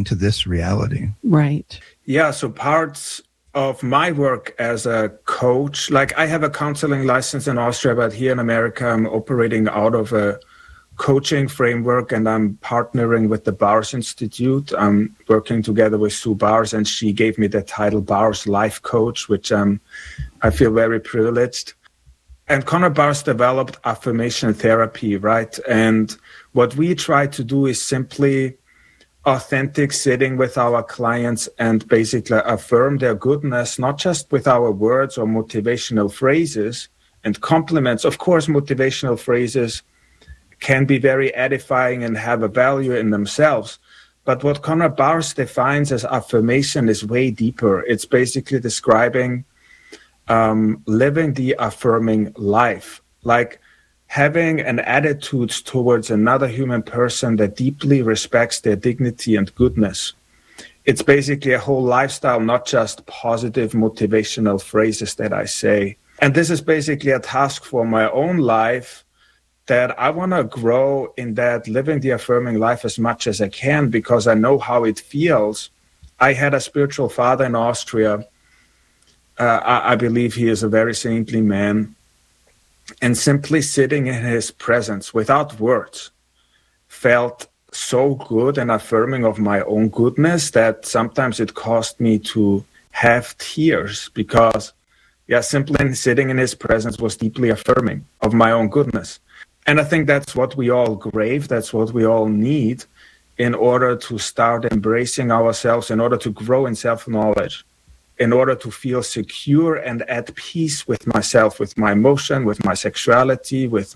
aligning to this reality. Right. Yeah, so parts of my work as a coach, like I have a counseling license in Austria, but here in America, I'm operating out of a coaching framework, and I'm partnering with the Bowers Institute. I'm working together with Sue Bowers, and she gave me the title Bowers Life Coach, which I feel very privileged. And Connor Bowers developed affirmation therapy, right? And what we try to do is simply authentic sitting with our clients and basically affirm their goodness, not just with our words or motivational phrases and compliments. Of course, motivational phrases can be very edifying and have a value in themselves. But what Connor Bowers defines as affirmation is way deeper. It's basically describing living the affirming life, like having an attitude towards another human person that deeply respects their dignity and goodness. It's basically a whole lifestyle, not just positive motivational phrases that I say. And this is basically a task for my own life, that I want to grow in that, living the affirming life as much as I can, because I know how it feels. I had a spiritual father in Austria. I believe he is a very saintly man. And simply sitting in his presence without words felt so good and affirming of my own goodness that sometimes it caused me to have tears, because simply sitting in his presence was deeply affirming of my own goodness. And I think that's what we all crave, that's what we all need in order to start embracing ourselves, in order to grow in self-knowledge, in order to feel secure and at peace with myself, with my emotion, with my sexuality, with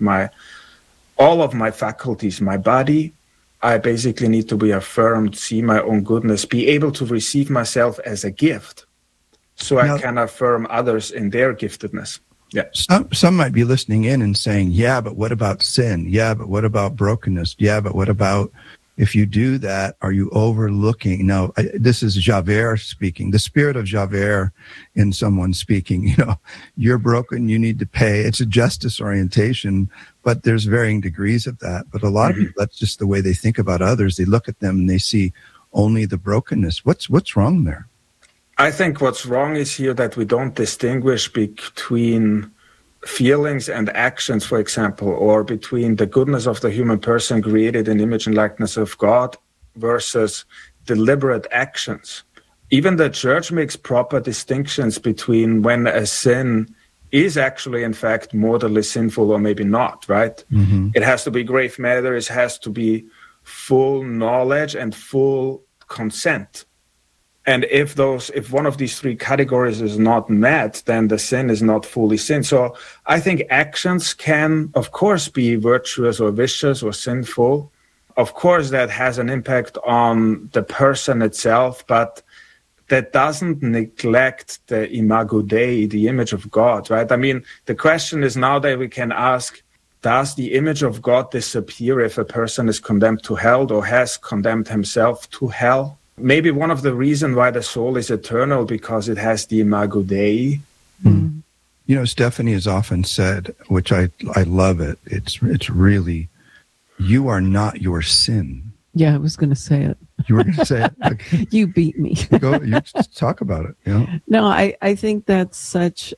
all of my faculties, my body. I basically need to be affirmed, see my own goodness, be able to receive myself as a gift, so I can affirm others in their giftedness. Yeah. Some might be listening in and saying, yeah, but what about sin? Yeah, but what about brokenness? Yeah, but what about, if you do that, are you overlooking? Now, this is Javert speaking, the spirit of Javert in someone speaking. You're broken, you need to pay. It's a justice orientation, but there's varying degrees of that. But a lot of people, that's just the way they think about others. They look at them and they see only the brokenness. What's wrong there? I think what's wrong is here that we don't distinguish between feelings and actions, for example, or between the goodness of the human person created in image and likeness of God versus deliberate actions. Even the church makes proper distinctions between when a sin is actually, in fact, mortally sinful or maybe not, right? Mm-hmm. It has to be grave matter, it has to be full knowledge and full consent. And if one of these three categories is not met, then the sin is not fully sin. So I think actions can, of course, be virtuous or vicious or sinful. Of course, that has an impact on the person itself, but that doesn't neglect the imago Dei, the image of God, right? I mean, the question is now that we can ask, does the image of God disappear if a person is condemned to hell or has condemned himself to hell? Maybe one of the reasons why the soul is eternal, because it has the imago Dei. Mm. Stephanie has often said, which I love it, it's really, you are not your sin. Yeah, I was going to say it. You were going to say it? Okay. You beat me. You talk about it. No, I think that's such,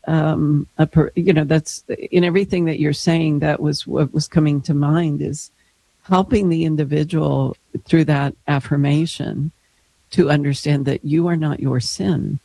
that's in everything that you're saying, that was what was coming to mind, is helping the individual through that affirmation to understand that you are not your sin.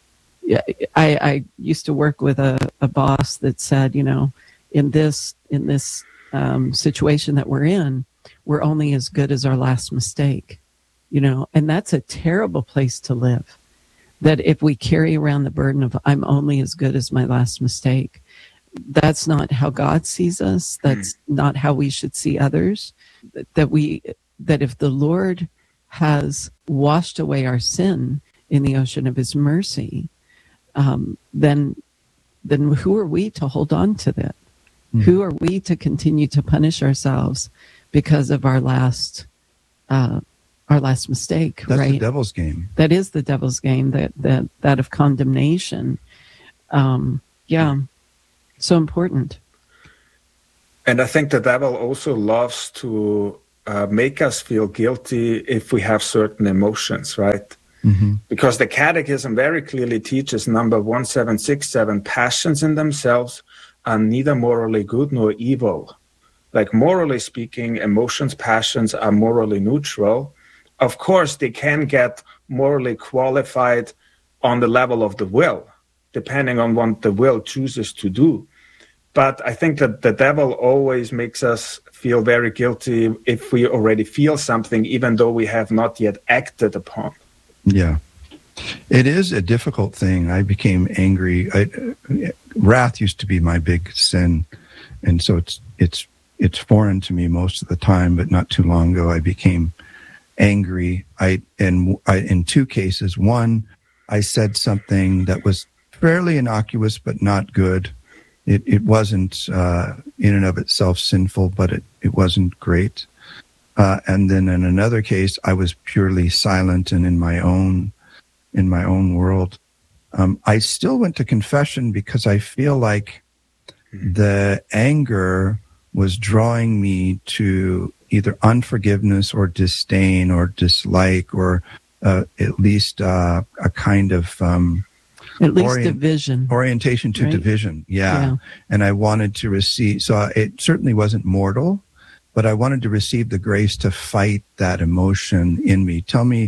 I used to work with a boss that said, in this situation that we're in, we're only as good as our last mistake, and that's a terrible place to live. That if we carry around the burden of I'm only as good as my last mistake, that's not how God sees us. That's not how we should see others. That if the Lord has washed away our sin in the ocean of his mercy, then who are we to hold on to that? Mm. Who are we to continue to punish ourselves because of our last mistake? That's right? The devil's game. That is the devil's game. That of condemnation. So important. And I think the devil also loves to make us feel guilty if we have certain emotions, right? Mm-hmm. Because the Catechism very clearly teaches number 1767, passions in themselves are neither morally good nor evil. Like morally speaking, emotions, passions are morally neutral. Of course, they can get morally qualified on the level of the will, depending on what the will chooses to do. But I think that the devil always makes us feel very guilty if we already feel something, even though we have not yet acted upon. Yeah. It is a difficult thing. I became angry. Wrath used to be my big sin. And so it's foreign to me most of the time, but not too long ago I became angry. In two cases. One, I said something that was fairly innocuous but not good. It wasn't in and of itself sinful, but it wasn't great. And then in another case, I was purely silent and in my own world. I still went to confession because I feel like the anger was drawing me to either unforgiveness or disdain or dislike or at least a kind of division. Orientation to right? Division, yeah. And I wanted to receive, so it certainly wasn't mortal, but I wanted to receive the grace to fight that emotion in me. Tell me,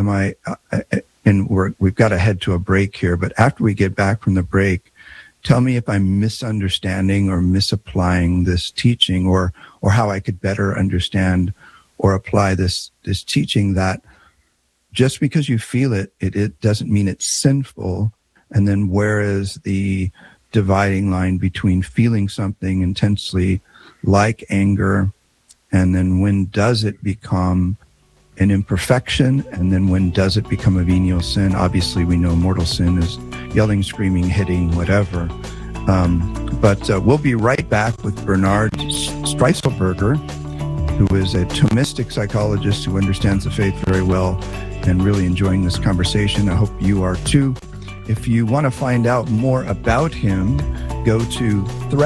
and we've got to head to a break here, but after we get back from the break, tell me if I'm misunderstanding or misapplying this teaching or how I could better understand or apply this teaching that just because you feel it doesn't mean it's sinful. And then where is the dividing line between feeling something intensely like anger, and then when does it become an imperfection, and then when does it become a venial sin? Obviously, we know mortal sin is yelling, screaming, hitting, whatever. But we'll be right back with Bernard Streisselberger, who is a Thomistic psychologist who understands the faith very well and really enjoying this conversation. I hope you are too. If you want to find out more about him, go to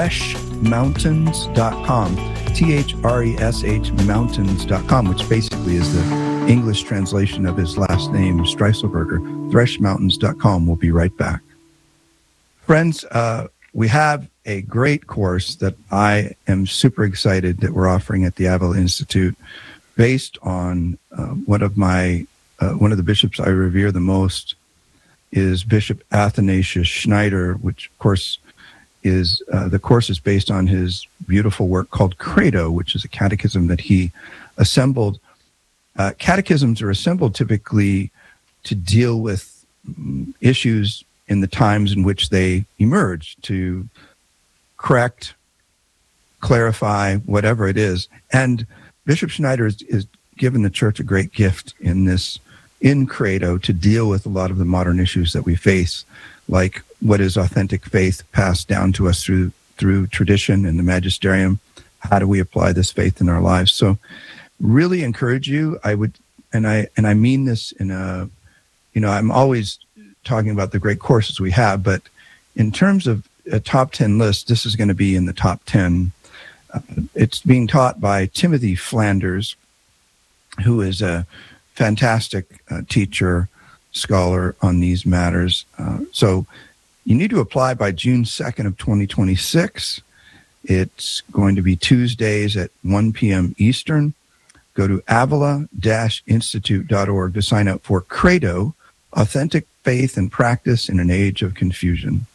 threshmountains.com, THRESH mountains.com, which basically is the English translation of his last name, Streisselberger, threshmountains.com. We'll be right back. Friends, we have a great course that I am super excited that we're offering at the Avila Institute based on one of the bishops I revere the most is Bishop Athanasius Schneider, which of course is the course is based on his beautiful work called Credo, which is a catechism that he assembled. Catechisms are assembled typically to deal with issues in the times in which they emerge, to correct, clarify, whatever it is. And Bishop Schneider is given the church a great gift in Credo to deal with a lot of the modern issues that we face, like what is authentic faith passed down to us through tradition and the magisterium. How do we apply this faith in our lives? So really encourage you. I would, and I mean this in a, I'm always talking about the great courses we have, but in terms of a top 10 list, this is going to be in the top 10. It's being taught by Timothy Flanders, who is a fantastic teacher, scholar on these matters. So you need to apply by June 2nd of 2026. It's going to be Tuesdays at 1 p.m. Eastern. Go to avila-institute.org to sign up for Credo, Authentic Faith and Practice in an Age of Confusion.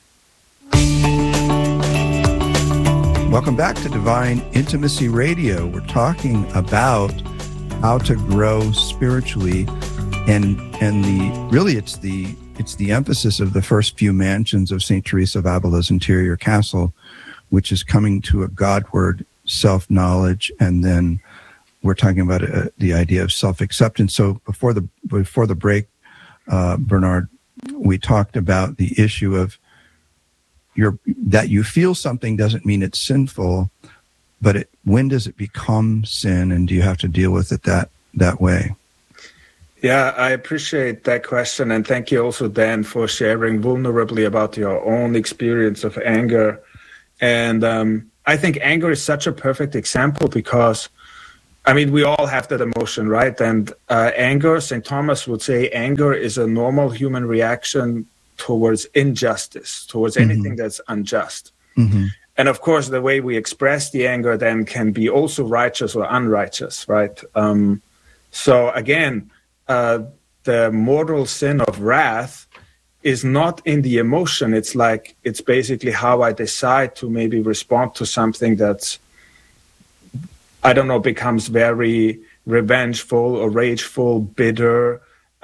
Welcome back to Divine Intimacy Radio. We're talking about how to grow spiritually, and it's the emphasis of the first few mansions of St. Teresa of Avila's interior castle, which is coming to a Godward self-knowledge, and then we're talking about the idea of self-acceptance. So before the break, Bernard, we talked about the issue of that you feel something doesn't mean it's sinful, but when does it become sin, and do you have to deal with it that way? Yeah, I appreciate that question, and thank you also, Dan, for sharing vulnerably about your own experience of anger. And I think anger is such a perfect example because I mean, we all have that emotion, right? And anger, St. Thomas would say, anger is a normal human reaction towards injustice, towards anything that's unjust. And of course, the way we express the anger then can be also righteous or unrighteous, right? So again, the mortal sin of wrath is not in the emotion. It's basically how I decide to maybe respond to something that's, I don't know, becomes very revengeful or rageful, bitter,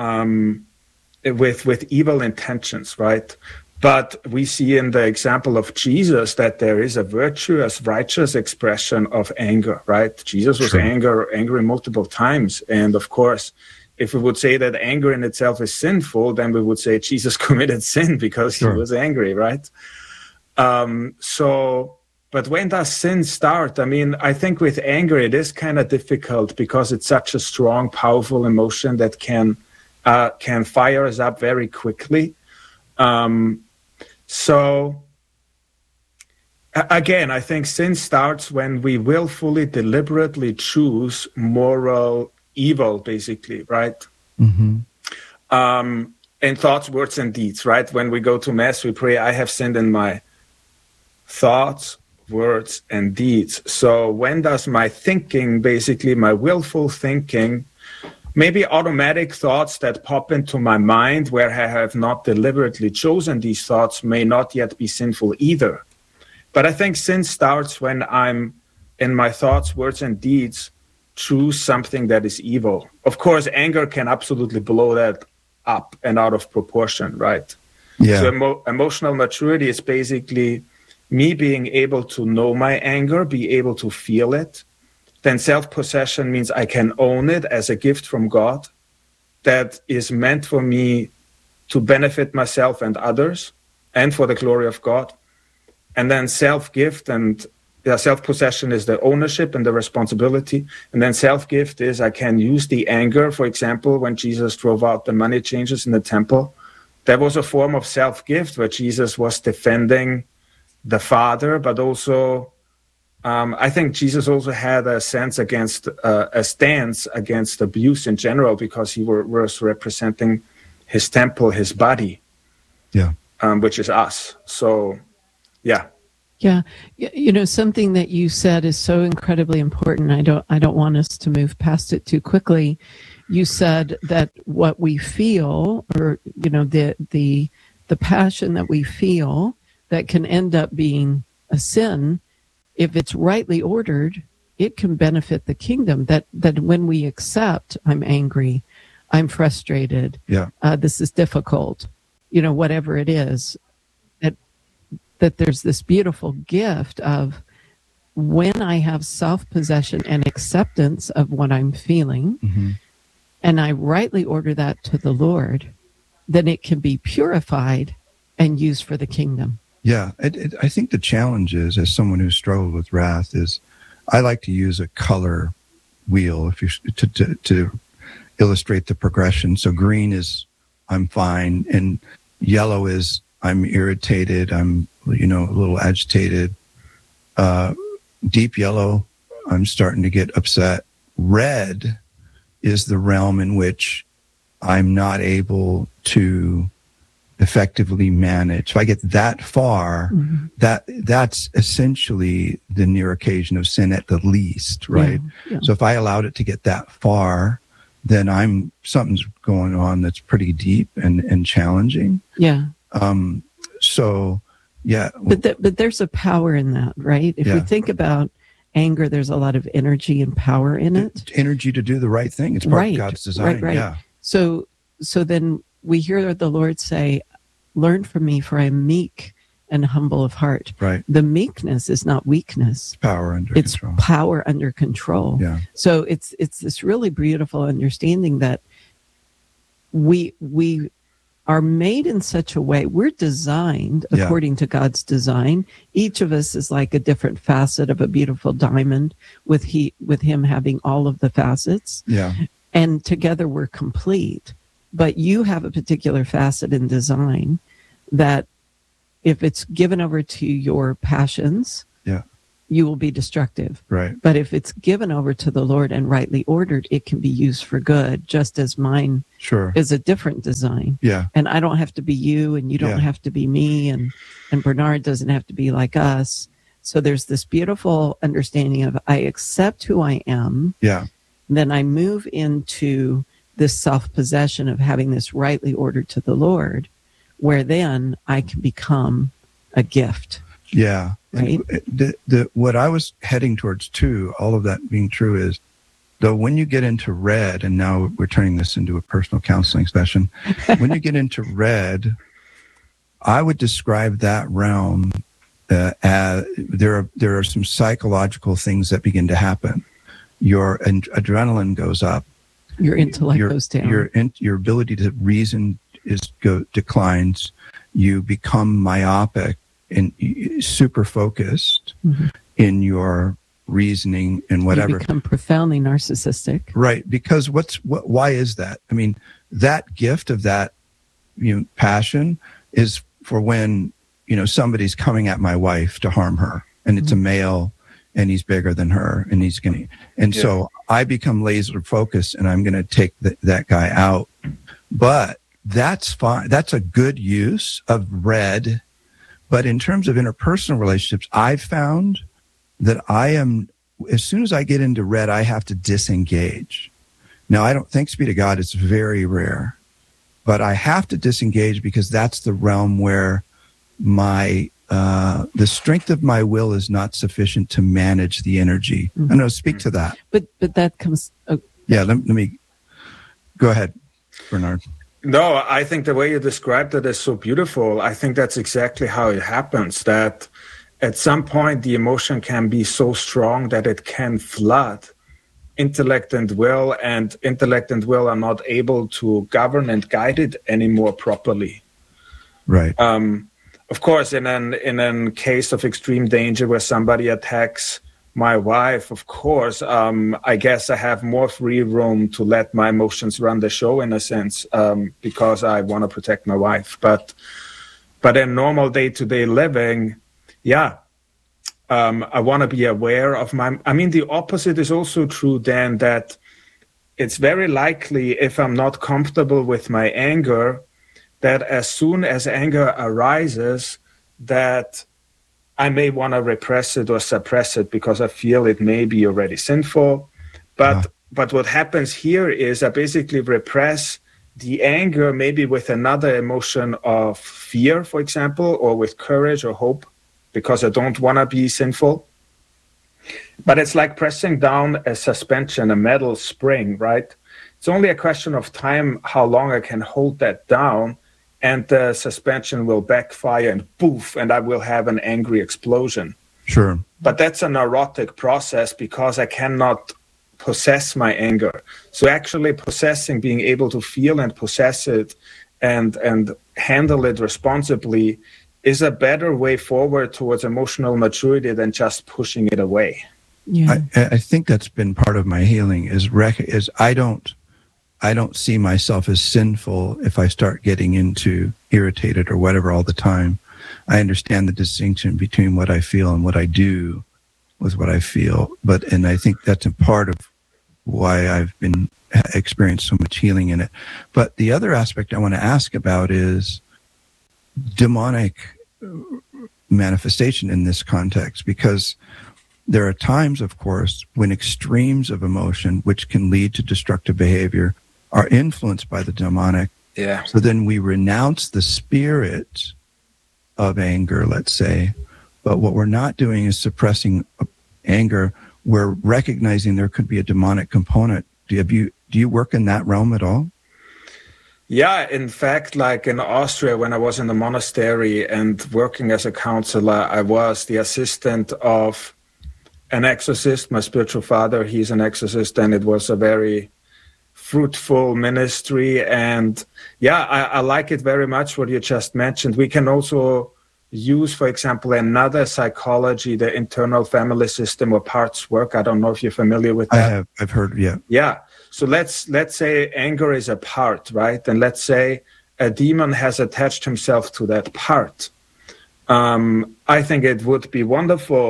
with evil intentions, right? But we see in the example of Jesus that there is a virtuous, righteous expression of anger, right? Jesus was angry multiple times. And of course, if we would say that anger in itself is sinful, then we would say Jesus committed sin because he was angry, right? But when does sin start? I mean, I think with anger, it is kind of difficult because it's such a strong, powerful emotion that can fire us up very quickly. So again, I think sin starts when we willfully, deliberately choose moral evil, basically, right? In thoughts, words, and deeds, right? When we go to Mass, we pray, I have sinned in my thoughts, words, and deeds. So when does my thinking, basically my willful thinking, maybe automatic thoughts that pop into my mind where I have not deliberately chosen these thoughts may not yet be sinful either. But I think sin starts when I'm, in my thoughts, words, and deeds, choose something that is evil. Of course, anger can absolutely blow that up and out of proportion, right? Yeah. So emotional maturity is basically me being able to know my anger, be able to feel it. Then self-possession means I can own it as a gift from God that is meant for me to benefit myself and others and for the glory of God. And then self-gift and self-possession is the ownership and the responsibility. And then self-gift is I can use the anger. For example, when Jesus drove out the money changers in the temple, there was a form of self-gift where Jesus was defending the Father, but also I think Jesus also had a stance against abuse in general because he was representing his temple, his body, which is us. So, yeah. Yeah, you know, something that you said is so incredibly important. I don't want us to move past it too quickly. You said that what we feel, or you know, the passion that we feel, that can end up being a sin. If it's rightly ordered, it can benefit the kingdom. That when we accept, I'm angry, I'm frustrated, this is difficult, you know, whatever it is, that there's this beautiful gift of when I have self-possession and acceptance of what I'm feeling, and I rightly order that to the Lord, then it can be purified and used for the kingdom. Yeah, I think the challenge is, as someone who's struggled with wrath, is I like to use a color wheel to illustrate the progression. So green is I'm fine, and yellow is I'm irritated, I'm a little agitated. Deep yellow, I'm starting to get upset. Red is the realm in which I'm not able to effectively manage. If I get that far, that's essentially the near occasion of sin at the least, right? Yeah. So if I allowed it to get that far, then something's going on that's pretty deep and challenging. Yeah. So, yeah. But there's a power in that, right? If we think about anger, there's a lot of energy and power in it. Energy to do the right thing. It's part of God's design. Right. Yeah. So then we hear the Lord say, learn from me, for I am meek and humble of heart. Right. The meekness is not weakness. It's power under control. It's power under control. Yeah. So it's this really beautiful understanding that we are made in such a way, we're designed according to God's design. Each of us is like a different facet of a beautiful diamond with him having all of the facets. Yeah. And together we're complete. But you have a particular facet in design that if it's given over to your passions, you will be destructive. Right. But if it's given over to the Lord and rightly ordered, it can be used for good, just as mine Sure. is a different design. Yeah. And I don't have to be you, and you don't have to be me, and Bernard doesn't have to be like us. So there's this beautiful understanding of I accept who I am. Yeah. Then I move into this self-possession of having this rightly ordered to the Lord, where then I can become a gift. Yeah. Right. And what I was heading towards too, all of that being true, is though when you get into red, and now we're turning this into a personal counseling session, when you get into red, I would describe that realm as there are some psychological things that begin to happen. Your adrenaline goes up. Your intellect goes down. Your ability to reason declines. You become myopic and super focused in your reasoning and whatever. You become profoundly narcissistic. Right. Because why is that? I mean, that gift of that, passion is for when, somebody's coming at my wife to harm her, and it's a male and he's bigger than her, and he's going to, so I become laser focused and I'm going to take that guy out. But that's fine. That's a good use of red. But in terms of interpersonal relationships, I've found that as soon as I get into red, I have to disengage. Now, thanks be to God, it's very rare, but I have to disengage because that's the realm where the strength of my will is not sufficient to manage the energy. I know, speak to that. But that comes. Yeah, let me go ahead, Bernard. No, I think the way you described it is so beautiful. I think that's exactly how it happens, that at some point the emotion can be so strong that it can flood intellect and will are not able to govern and guide it anymore properly. Right. Of course, in a case of extreme danger where somebody attacks my wife, of course, I guess I have more free room to let my emotions run the show in a sense, because I want to protect my wife. But in normal day-to-day living, I want to be aware of the opposite is also true, Dan, that it's very likely if I'm not comfortable with my anger, that as soon as anger arises, that I may want to repress it or suppress it because I feel it may be already sinful. But what happens here is I basically repress the anger maybe with another emotion of fear, for example, or with courage or hope, because I don't want to be sinful. But it's like pressing down a suspension, a metal spring, right? It's only a question of time how long I can hold that down, and the suspension will backfire and poof, and I will have an angry explosion. Sure. But that's a neurotic process because I cannot possess my anger. So actually possessing, being able to feel and possess it and handle it responsibly is a better way forward towards emotional maturity than just pushing it away. Yeah. I think that's been part of my healing is I don't see myself as sinful if I start getting into irritated or whatever all the time. I understand the distinction between what I feel and what I do with what I feel. And I think that's a part of why I've been experienced so much healing in it. But the other aspect I want to ask about is demonic manifestation in this context, because there are times, of course, when extremes of emotion, which can lead to destructive behavior, are influenced by the demonic. Yeah. So then we renounce the spirit of anger, let's say, but what we're not doing is suppressing anger. We're recognizing there could be a demonic component. Do you work in that realm at all? Yeah, in fact, like in Austria, when I was in the monastery and working as a counselor, I was the assistant of an exorcist. My spiritual father, he's an exorcist, and it was a very fruitful ministry. And I like it very much what you just mentioned. We can also use, for example, another psychology, the internal family system or parts work. I don't know if you're familiar with that. I've heard, yeah. Yeah. So let's say anger is a part, right? And let's say a demon has attached himself to that part. I think it would be wonderful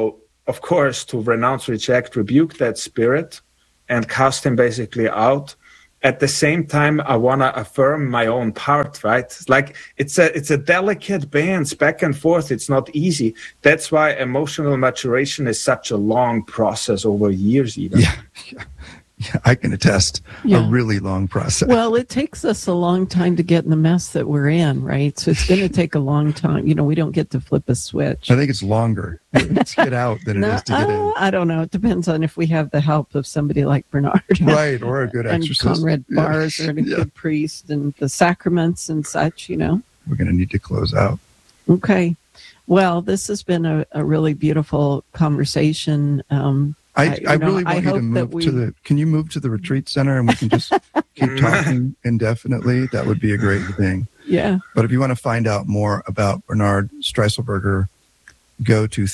of course, to renounce, reject, rebuke that spirit and cast him basically out. At the same time, I want to affirm my own part, right? Like it's a delicate dance back and forth. It's not easy. That's why emotional maturation is such a long process over years even. Yeah, I can attest. A really long process. Well, it takes us a long time to get in the mess that we're in, right? So it's going to take a long time. We don't get to flip a switch. I think it's longer to get out than it is to get in. I don't know. It depends on if we have the help of somebody like Bernard. Right, or a good exorcist. And Conrad Bars or a good priest and the sacraments and such, We're going to need to close out. Okay. Well, this has been a really beautiful conversation. I really want you to move can you move to the retreat center and we can just keep talking indefinitely? That would be a great thing. Yeah. But if you want to find out more about Bernard Streisselberger, go to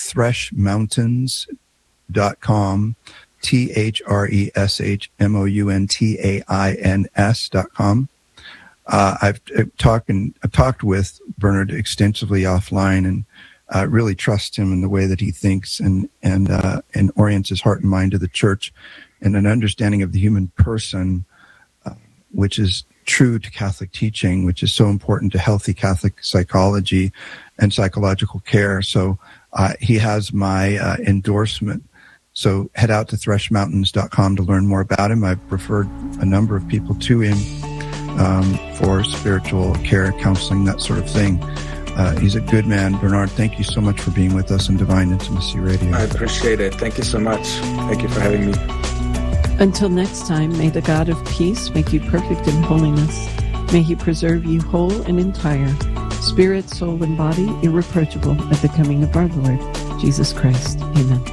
threshmountains.com, THRESHMOUNTAINS.com. I've talked with Bernard extensively offline and really trust him in the way that he thinks and orients his heart and mind to the church and an understanding of the human person, which is true to Catholic teaching, which is so important to healthy Catholic psychology and psychological care. So he has my endorsement. So head out to threshmountains.com to learn more about him. I've referred a number of people to him for spiritual care, counseling, that sort of thing. He's a good man. Bernard, thank you so much for being with us on Divine Intimacy Radio. I appreciate it. Thank you so much. Thank you for having me. Until next time, may the God of peace make you perfect in holiness. May he preserve you whole and entire, spirit, soul, and body, irreproachable at the coming of our Lord, Jesus Christ. Amen.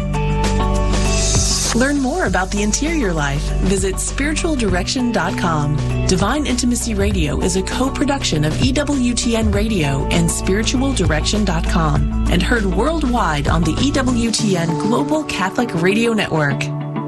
Learn more about the interior life. Visit spiritualdirection.com. Divine Intimacy Radio is a co-production of EWTN Radio and spiritualdirection.com and heard worldwide on the EWTN Global Catholic Radio Network.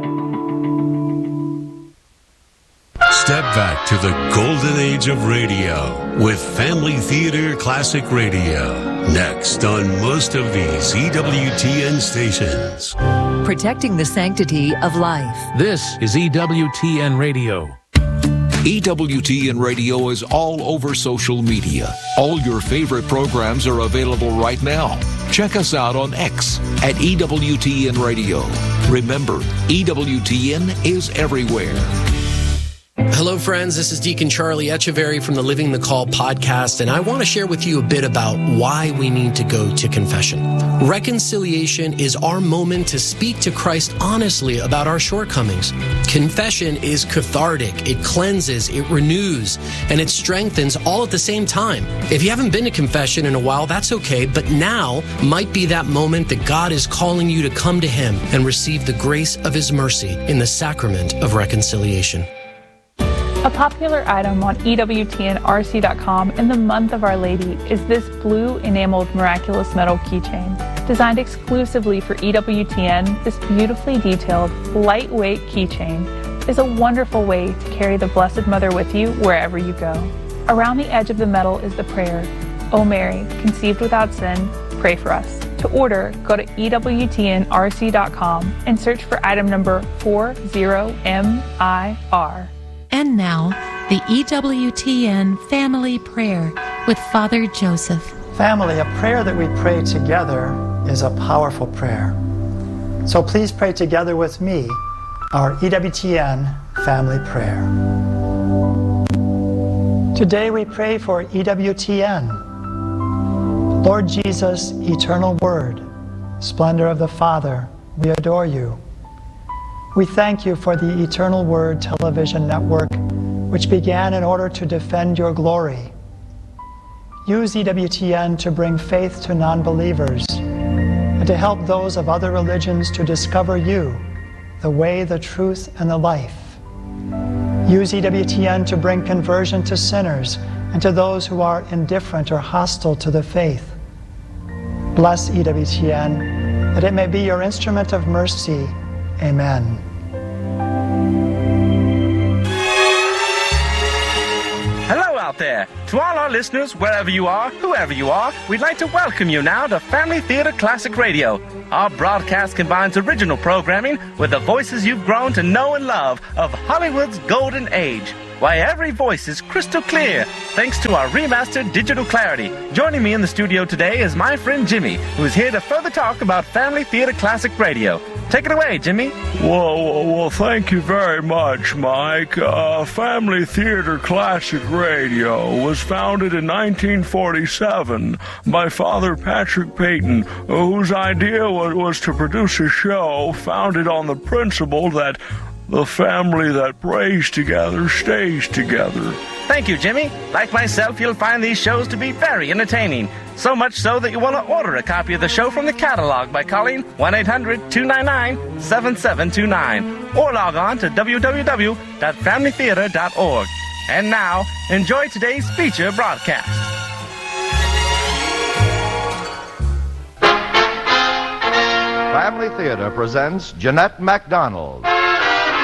Step back to the golden age of radio with Family Theater Classic Radio. Next on most of these EWTN stations. Protecting the sanctity of life. This is EWTN Radio. EWTN Radio is all over social media. All your favorite programs are available right now. Check us out on X at EWTN Radio. Remember, EWTN is everywhere. Hello, friends. This is Deacon Charlie Echeverry from the Living the Call podcast, and I want to share with you a bit about why we need to go to confession. Reconciliation is our moment to speak to Christ honestly about our shortcomings. Confession is cathartic. It cleanses, it renews, and it strengthens all at the same time. If you haven't been to confession in a while, that's okay, but now might be that moment that God is calling you to come to Him and receive the grace of His mercy in the sacrament of reconciliation. A popular item on EWTNRC.com in the month of Our Lady is this blue enameled miraculous metal keychain. Designed exclusively for EWTN, this beautifully detailed, lightweight keychain is a wonderful way to carry the Blessed Mother with you wherever you go. Around the edge of the metal is the prayer, O Mary, conceived without sin, pray for us. To order, go to EWTNRC.com and search for item number 40MIR. And now, the EWTN Family Prayer with Father Joseph. Family, a prayer that we pray together is a powerful prayer. So please pray together with me our EWTN Family Prayer. Today we pray for EWTN. Lord Jesus, eternal Word, splendor of the Father, we adore you. We thank you for the Eternal Word television network, which began in order to defend your glory. Use EWTN to bring faith to non-believers and to help those of other religions to discover you, the way, the truth, and the life. Use EWTN to bring conversion to sinners and to those who are indifferent or hostile to the faith. Bless EWTN, that it may be your instrument of mercy. Amen. Hello out there. To all our listeners, wherever you are, whoever you are, we'd like to welcome you now to Family Theater Classic Radio. Our broadcast combines original programming with the voices you've grown to know and love of Hollywood's golden age. Why, every voice is crystal clear, thanks to our remastered digital clarity. Joining me in the studio today is my friend Jimmy, who is here to further talk about Family Theater Classic Radio. Take it away, Jimmy. Well, thank you very much, Mike. Family Theater Classic Radio was founded in 1947 by Father Patrick Peyton, whose idea was to produce a show founded on the principle that the family that prays together stays together. Thank you, Jimmy. Like myself, you'll find these shows to be very entertaining. So much so that you want to order a copy of the show from the catalog by calling 1-800-299-7729 or log on to www.familytheater.org. And now, enjoy today's feature broadcast. Family Theater presents Jeanette MacDonald,